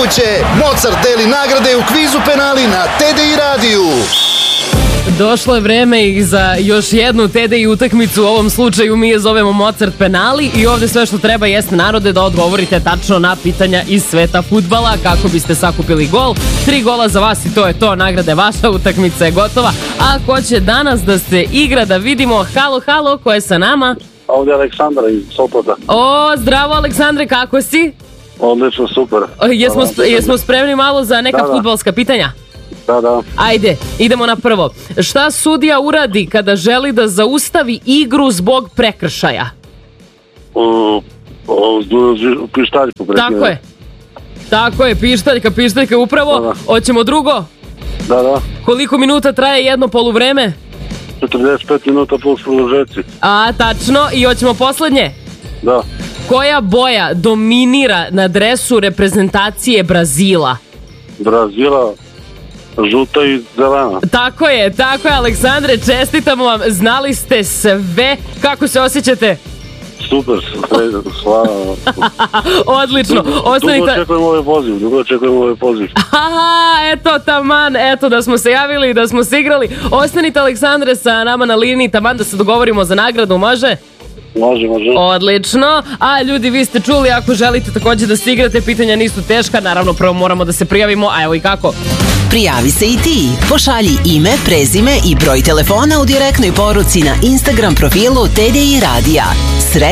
ubuduće Mozart deli nagrade u kvizu penali na TDI radiju. Došlo je vreme i za još jednu TDI utakmicu, u ovom slučaju mi je zovemo Mozart penali i ovde sve što treba jeste, narode, da odgovorite tačno na pitanja iz sveta fudbala kako biste sakupili gol. 3 gola za vas i to je to, nagrada je vaša, utakmica je gotova. A ko će danas da se igra, da vidimo? Halo, halo, ko je sa nama? Ovdje je Aleksandra iz Sopota. O, zdravo Aleksandre, kako si? Odlično, super. Jesmo spremni malo za neka fudbalska pitanja? Da. Ajde, idemo na prvo. Šta sudija uradi kada želi da zaustavi igru zbog prekršaja? Pištaljku prekine. Tako je, pištaljka upravo. Hoćemo drugo? Da. Koliko minuta traje jedno poluvreme? 45 minuta plus produžeci. A, tačno. I hoćemo poslednje? Da. Koja boja dominira na dresu reprezentacije Brazila? Brazila, žuta i zelena. Tako je, Aleksandre, čestitamo vam, znali ste sve. Kako se osjećate? Super, hvala. Odlično. Dugo očekujem ovaj poziv. Aha, eto taman, eto da smo se javili, da smo se igrali. Ostanite, Aleksandre, sa nama na liniji, taman da se dogovorimo za nagradu, može? Može. Odlično. A ljudi, vi ste čuli, ako želite takođe da se igrate, pitanja nisu teška, naravno prvo moramo da se prijavimo, a evo i kako. Prijavi se i ti. Pošalji ime, prezime i broj telefona u direktnoj poruci na Instagram profilu TDI Radija.